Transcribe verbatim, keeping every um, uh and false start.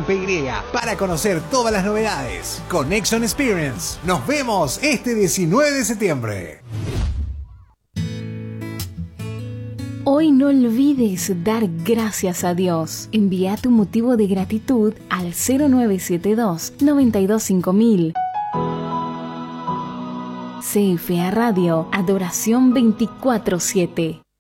Juan P Y para conocer todas las novedades. Connection Experience. Nos vemos este diecinueve de septiembre. Hoy no olvides dar gracias a Dios. Envía tu motivo de gratitud al cero nueve siete dos, nueve dos cinco mil. C F A Radio, Adoración veinticuatro siete.